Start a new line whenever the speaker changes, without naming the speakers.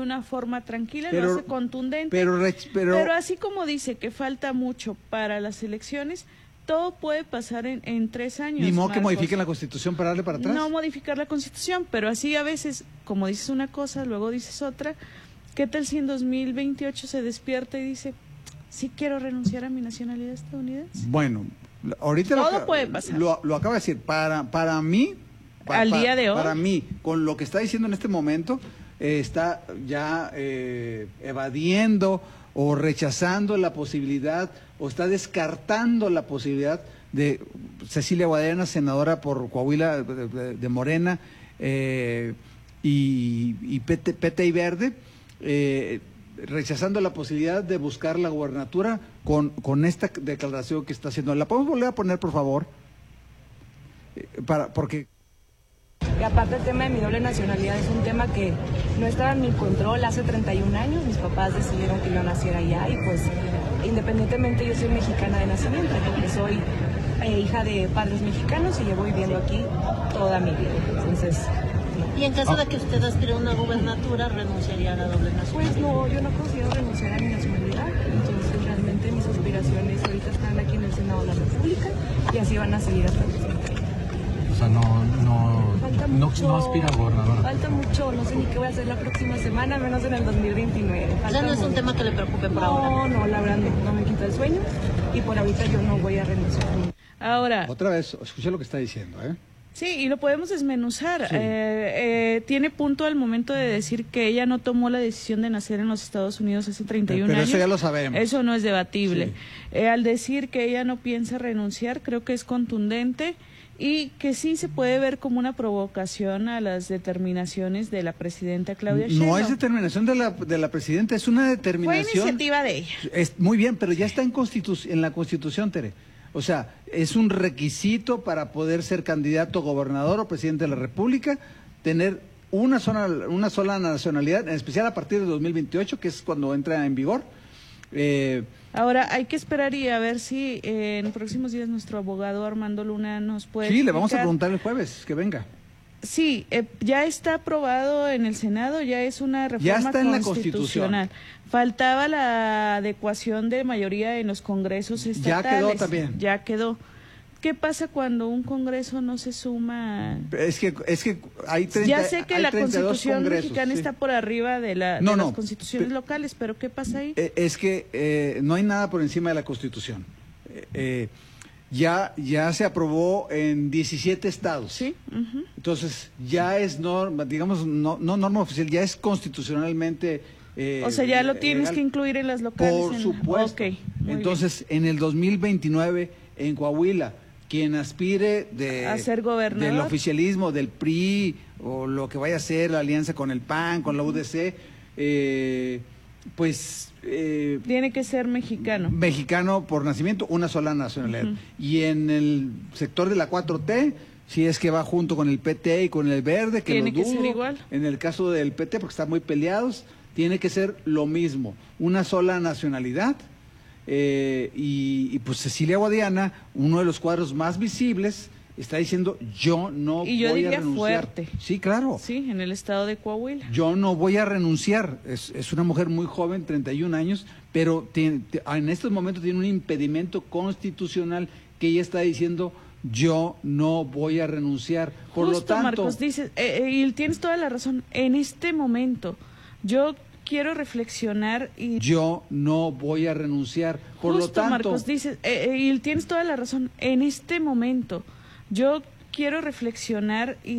una forma tranquila, lo hace contundente,
pero
así como dice que falta mucho para las elecciones, todo puede pasar en 3 años.
Ni modo que modifiquen la Constitución para darle para atrás.
No modificar la Constitución, pero así a veces, como dices una cosa, luego dices otra. ¿Qué tal si en 2028 se despierta y dice, sí quiero renunciar a mi nacionalidad estadounidense?
Bueno, ahorita
todo puede pasar.
Lo acaba de decir. Para mí,
al día de hoy,
para mí, con lo que está diciendo en este momento, está ya evadiendo o rechazando la posibilidad, o está descartando la posibilidad de Cecilia Guadiana, senadora por Coahuila de Morena, y PT y Verde, rechazando la posibilidad de buscar la gubernatura con esta declaración que está haciendo. ¿La podemos volver a poner, por favor? Porque...
Y aparte el tema de mi doble nacionalidad es un tema que no estaba en mi control hace 31 años, mis papás decidieron que yo naciera allá y pues independientemente yo soy mexicana de nacimiento, porque soy hija de padres mexicanos y llevo viviendo aquí toda mi vida, entonces...
Y en caso de que usted aspire a una gubernatura, ¿renunciaría a la doble nacionalidad?
Pues no, yo no considero renunciar a mi nacionalidad, entonces realmente mis aspiraciones ahorita están aquí en el Senado de la República y así van a seguir hasta el presidente.
O sea, no aspira a gobernadora.
Falta mucho, no sé ni qué voy a hacer la próxima semana, menos en el 2029.
¿Ya no es un tema que le preocupe por ahora?
No, la verdad no me quita el sueño y por ahorita yo no voy a renunciar.
Ahora...
Otra vez, escucha lo que está diciendo,
Sí, y lo podemos desmenuzar. Sí. Tiene punto al momento de decir que ella no tomó la decisión de nacer en los Estados Unidos hace 31 años.
Pero eso ya lo sabemos.
Eso no es debatible. Sí. Al decir que ella no piensa renunciar, creo que es contundente y que sí se puede ver como una provocación a las determinaciones de la presidenta Claudia Sheinbaum.
No es determinación de la presidenta, es una determinación...
Fue iniciativa de ella.
Muy bien, pero ya está en la Constitución, Tere. O sea, es un requisito para poder ser candidato a gobernador o presidente de la República, tener una sola nacionalidad, en especial a partir de 2028, que es cuando entra en vigor.
Ahora, hay que esperar y a ver si en próximos días nuestro abogado Armando Luna nos puede
explicar. Le vamos a preguntar el jueves, que venga.
Sí, ya está aprobado en el Senado, ya es una reforma constitucional. Faltaba la adecuación de mayoría en los congresos estatales.
Ya quedó también.
Ya quedó. ¿Qué pasa cuando un congreso no se suma?
Es que hay 30,
ya sé que la Constitución mexicana está por arriba de las constituciones locales, pero ¿qué pasa ahí?
Es que no hay nada por encima de la Constitución. Ya se aprobó en 17 estados.
Sí.
Entonces, ya es norma, digamos, no norma oficial, ya es constitucionalmente
o sea, ya lo tienes
legal.
Que incluir en las locales.
Por supuesto.
Okay,
entonces, en el 2029, en Coahuila, quien aspire
a ser gobernador,
del oficialismo, del PRI, o lo que vaya a ser la alianza con el PAN, con la UDC, pues...
tiene que ser mexicano.
Mexicano por nacimiento, una sola nacionalidad. Y en el sector de la 4T, si es que va junto con el PT y con el Verde, que
tiene
lo dudo,
que ser igual.
En el caso del PT, porque están muy peleados, tiene que ser lo mismo, una sola nacionalidad. Y pues Cecilia Guadiana, uno de los cuadros más visibles, está diciendo, yo no voy a renunciar. Y yo diría
fuerte.
Sí, claro.
Sí, en el estado de Coahuila.
Yo no voy a renunciar. Es una mujer muy joven, 31 años, pero en estos momentos tiene un impedimento constitucional que ella está diciendo, yo no voy a renunciar. Por
Justo,
lo tanto...
Marcos, dices, y tienes toda la razón, en este momento, yo quiero reflexionar y...
Yo no voy a renunciar. Por
Justo,
lo tanto...
Marcos, dices, y tienes toda la razón, en este momento, yo quiero reflexionar y